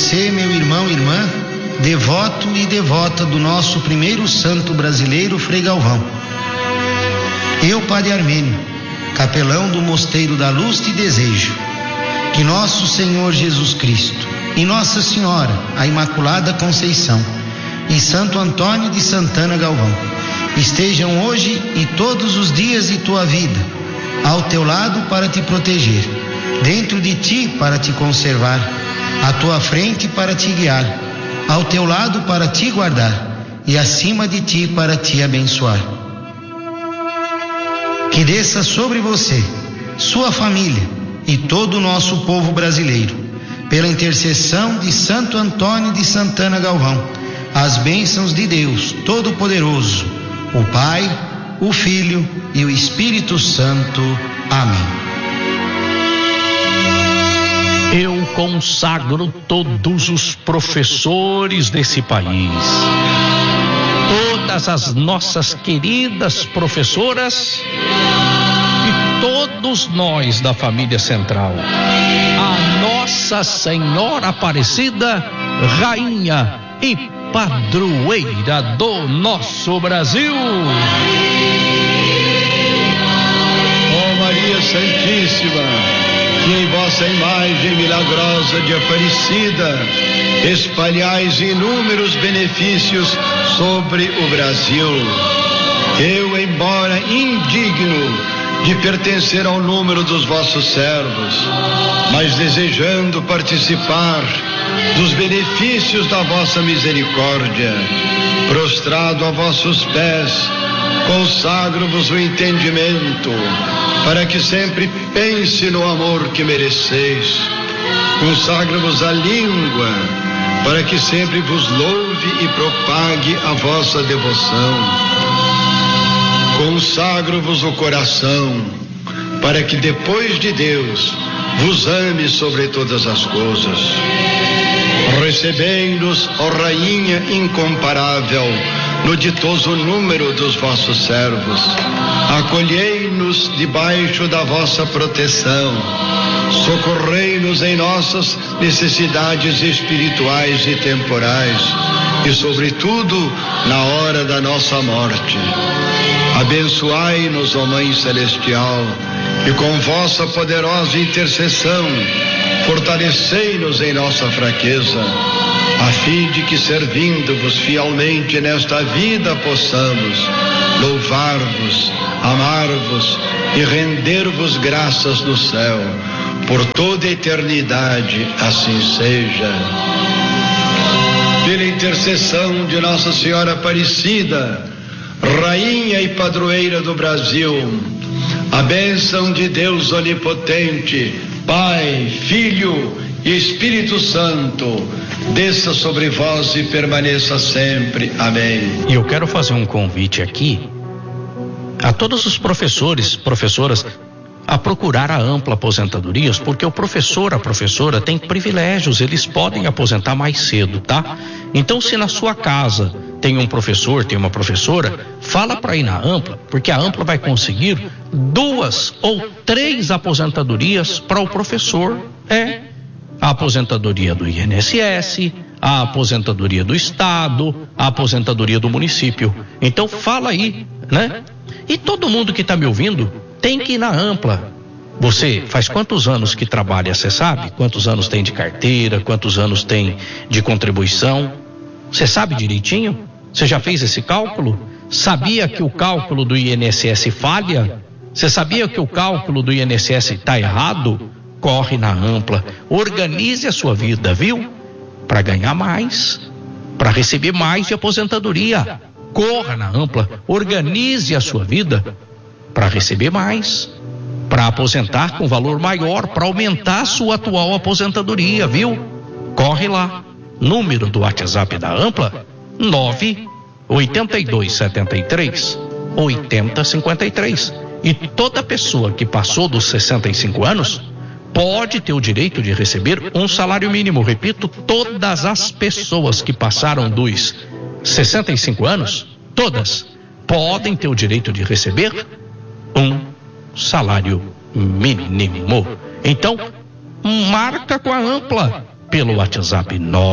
você, meu irmão e irmã, devoto e devota do nosso primeiro santo brasileiro, Frei Galvão. Eu, Padre Armênio, capelão do Mosteiro da Luz, te desejo que nosso Senhor Jesus Cristo e Nossa Senhora, a Imaculada Conceição, e Santo Antônio de Santana Galvão estejam hoje e todos os dias de tua vida ao teu lado para te proteger, dentro de ti para te conservar, à tua frente para te guiar, ao teu lado para te guardar e acima de ti para te abençoar. Que desça sobre você, sua família e todo o nosso povo brasileiro, pela intercessão de Santo Antônio de Santana Galvão, as bênçãos de Deus Todo-Poderoso, o Pai, o Filho e o Espírito Santo. Amém. Eu consagro todos os professores desse país, todas as nossas queridas professoras e todos nós da família Central, a Nossa Senhora Aparecida, Rainha e Padroeira do nosso Brasil. Ó Maria Santíssima, que em vossa imagem milagrosa de Aparecida espalhais inúmeros benefícios sobre o Brasil. Eu, embora indigno de pertencer ao número dos vossos servos, mas desejando participar dos benefícios da vossa misericórdia, prostrado a vossos pés, consagro-vos o entendimento, para que sempre pense no amor que mereceis. Consagro-vos a língua, para que sempre vos louve e propague a vossa devoção. Consagro-vos o coração, para que depois de Deus vos ame sobre todas as coisas. Recebei-nos, ó Rainha incomparável, no ditoso número dos vossos servos. Acolhei-nos debaixo da vossa proteção. Socorrei-nos em nossas necessidades espirituais e temporais, e sobretudo na hora da nossa morte. Abençoai-nos, ó Mãe Celestial, e com vossa poderosa intercessão fortalecei-nos em nossa fraqueza, a fim de que, servindo-vos fielmente nesta vida, possamos louvar-vos, amar-vos e render-vos graças no céu, por toda a eternidade. Assim seja. Pela intercessão de Nossa Senhora Aparecida, Rainha e Padroeira do Brasil, a bênção de Deus Onipotente, Pai, Filho e Espírito Santo, desça sobre vós e permaneça sempre. Amém. E eu quero fazer um convite aqui a todos os professores, professoras, a procurar a Ampla Aposentadorias, porque o professor, a professora tem privilégios, eles podem aposentar mais cedo, tá? Então, se na sua casa tem um professor, tem uma professora, fala para ir na Ampla, porque a Ampla vai conseguir 2 ou 3 aposentadorias para o professor. A aposentadoria do INSS, a aposentadoria do Estado, a aposentadoria do município. Então fala aí, né? E todo mundo que está me ouvindo tem que ir na Ampla. Você faz quantos anos que trabalha, você sabe? Quantos anos tem de carteira, quantos anos tem de contribuição? Você sabe direitinho? Você já fez esse cálculo? Sabia que o cálculo do INSS falha? Você sabia que o cálculo do INSS está errado? Corre na Ampla, organize a sua vida, viu? Para ganhar mais, para receber mais de aposentadoria. Corra na Ampla, organize a sua vida para receber mais, para aposentar com valor maior, para aumentar a sua atual aposentadoria, viu? Corre lá. Número do WhatsApp da Ampla: 98273-8053. E toda pessoa que passou dos 65 anos pode ter o direito de receber um salário mínimo. Repito, todas as pessoas que passaram dos 65 anos, todas podem ter o direito de receber um salário mínimo. Então, marca com a Ampla. pelo WhatsApp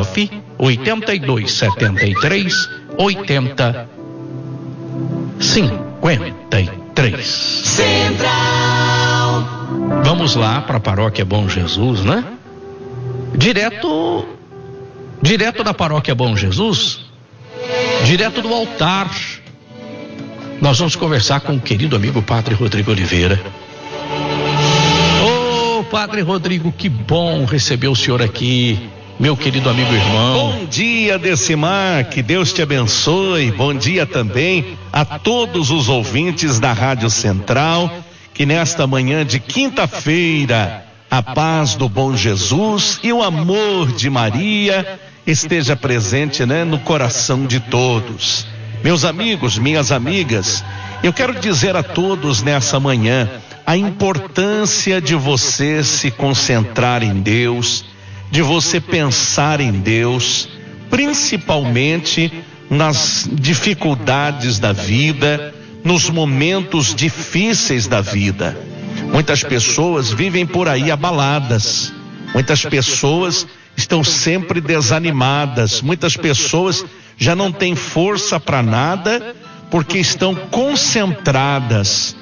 982738053. Central. Vamos lá para a Paróquia Bom Jesus, né? Direto da Paróquia Bom Jesus, direto do altar, nós vamos conversar com o querido amigo Padre Rodrigo Oliveira. Ô, Padre Rodrigo, que bom receber o senhor aqui, meu querido amigo irmão. Bom dia, Decimar, que Deus te abençoe. Bom dia também a todos os ouvintes da Rádio Central, que nesta manhã de quinta-feira, a paz do bom Jesus e o amor de Maria esteja presente, no coração de todos. Meus amigos, minhas amigas, eu quero dizer a todos nessa manhã a importância de você se concentrar em Deus, de você pensar em Deus, principalmente nas dificuldades da vida, nos momentos difíceis da vida. Muitas pessoas vivem por aí abaladas, muitas pessoas estão sempre desanimadas, muitas pessoas já não têm força para nada porque estão concentradas,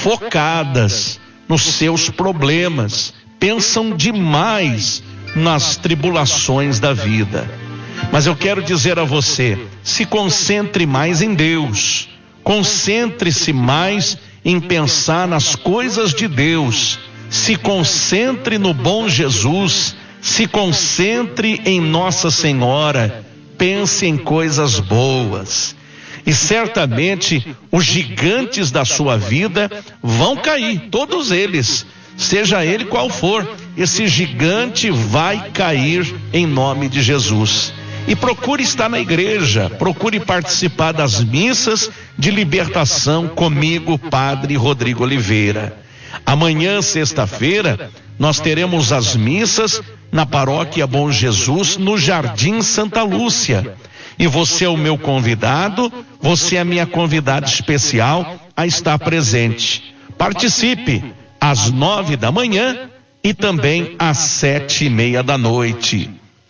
focadas nos seus problemas, pensam demais nas tribulações da vida. Mas eu quero dizer a você, se concentre mais em Deus, concentre-se mais em pensar nas coisas de Deus, se concentre no bom Jesus, se concentre em Nossa Senhora, pense em coisas boas. E certamente os gigantes da sua vida vão cair, todos eles, seja ele qual for, esse gigante vai cair em nome de Jesus. E procure estar na igreja, procure participar das missas de libertação comigo, Padre Rodrigo Oliveira. Amanhã, sexta-feira, nós teremos as missas na Paróquia Bom Jesus, no Jardim Santa Lúcia. E você é o meu convidado, você é a minha convidada especial a estar presente. Participe às 9 da manhã e também às 7:30 da noite.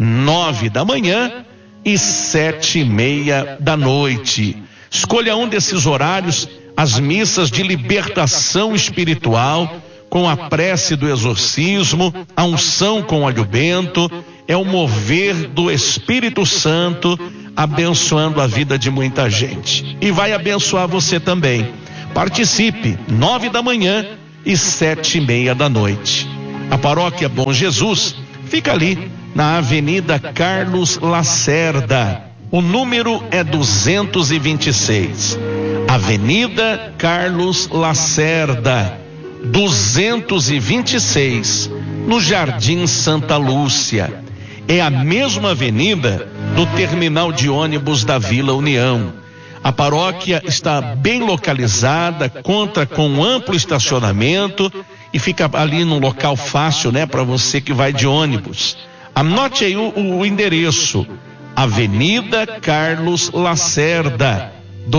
9 da manhã e 7:30 da noite. Escolha um desses horários, as missas de libertação espiritual, com a prece do exorcismo, a unção com óleo bento, é o mover do Espírito Santo, abençoando a vida de muita gente. E vai abençoar você também. Participe, 9 da manhã e 7:30 da noite. A Paróquia Bom Jesus fica ali, na Avenida Carlos Lacerda. O número é 226. Avenida Carlos Lacerda, 226, no Jardim Santa Lúcia. É a mesma avenida do terminal de ônibus da Vila União. A paróquia está bem localizada, conta com amplo estacionamento e fica ali num local fácil, para você que vai de ônibus. Anote aí o endereço: Avenida Carlos Lacerda,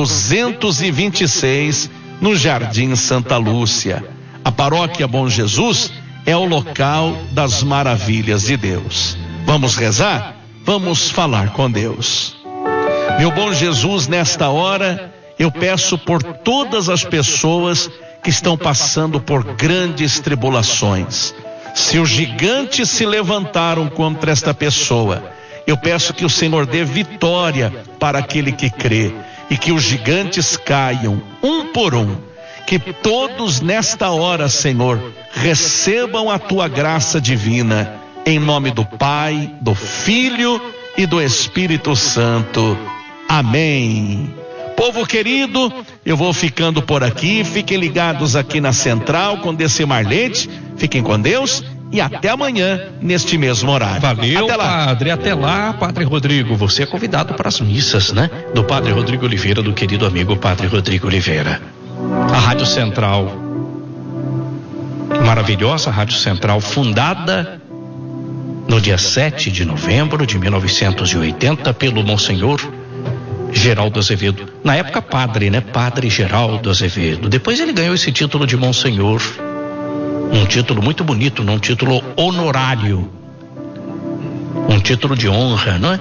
226, no Jardim Santa Lúcia. A Paróquia Bom Jesus é o local das maravilhas de Deus. Vamos rezar? Vamos falar com Deus. Meu bom Jesus, nesta hora, eu peço por todas as pessoas que estão passando por grandes tribulações. Se os gigantes se levantaram contra esta pessoa, eu peço que o Senhor dê vitória para aquele que crê e que os gigantes caiam um por um. Que todos nesta hora, Senhor, recebam a tua graça divina, em nome do Pai, do Filho e do Espírito Santo. Amém. Povo querido, eu vou ficando por aqui. Fiquem ligados aqui na Central com Decimar Leite. Fiquem com Deus e até amanhã neste mesmo horário. Valeu, até lá. Padre. Até lá, Padre Rodrigo. Você é convidado para as missas, do Padre Rodrigo Oliveira, do querido amigo Padre Rodrigo Oliveira. A Rádio Central, maravilhosa Rádio Central, fundada no dia 7 de novembro de 1980 pelo Monsenhor Geraldo Azevedo. Na época padre, Padre Geraldo Azevedo. Depois ele ganhou esse título de Monsenhor, um título muito bonito, um título honorário. um título de honra, não é?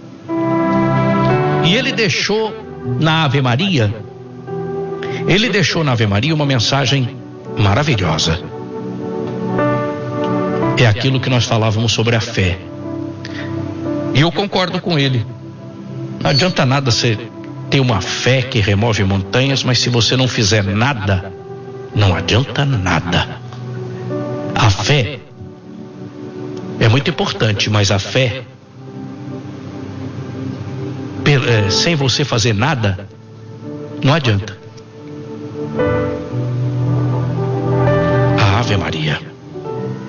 E ele deixou na Ave Maria uma mensagem maravilhosa. É aquilo que nós falávamos sobre a fé. E eu concordo com ele. Não adianta nada você ter uma fé que remove montanhas, mas se você não fizer nada, não adianta nada. A fé é muito importante, mas a fé, sem você fazer nada, não adianta.